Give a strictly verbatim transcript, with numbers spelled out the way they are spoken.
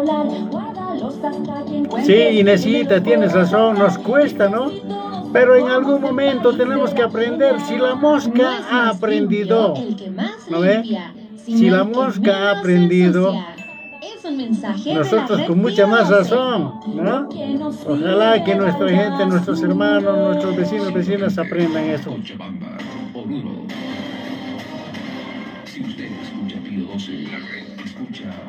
Sí, Inesita, tienes razón, nos cuesta, ¿no? Pero en algún momento tenemos que aprender. Si la mosca ha aprendido, ¿no ve? Si la mosca ha aprendido, nosotros con mucha más razón, ¿no? Ojalá que nuestra gente, nuestros hermanos, nuestros vecinos, vecinas aprendan eso. Si usted escucha Pío doce, la red escucha